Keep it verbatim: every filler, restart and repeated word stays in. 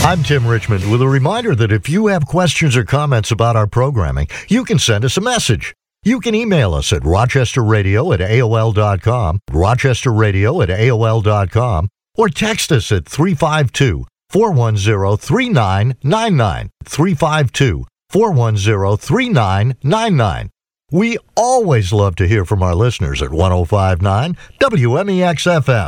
I'm Tim Richmond with a reminder that if you have questions or comments about our programming, you can send us a message. You can email us at rochesterradio at A O L dot com, rochesterradio at A O L dot com, or text us at three five two, four one zero, three nine nine nine, three five two, four one zero, three nine nine nine. We always love to hear from our listeners at one oh five point nine W M E X F M.